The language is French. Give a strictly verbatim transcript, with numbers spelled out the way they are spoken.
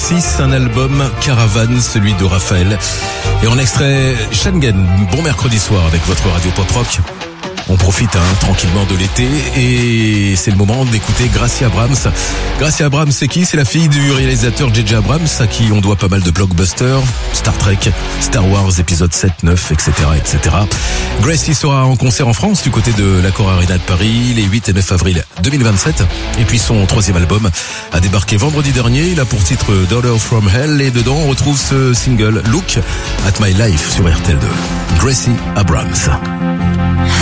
six, un album Caravane, celui de Raphaël. Et en extrait Schengen. Bon mercredi soir avec votre radio pop rock. On profite hein, tranquillement de l'été et c'est le moment d'écouter Gracie Abrams. Gracie Abrams, c'est qui? C'est la fille du réalisateur J J Abrams, à qui on doit pas mal de blockbusters, Star Trek, Star Wars épisode sept, neuf, et cetera, et cetera. Gracie sera en concert en France du côté de l'Accor Arena de Paris les huit et neuf avril deux mille vingt-sept. Et puis son troisième album a débarqué vendredi dernier. Il a pour titre Daughter from Hell et dedans on retrouve ce single Look at My Life sur R T L deux. Gracie Abrams.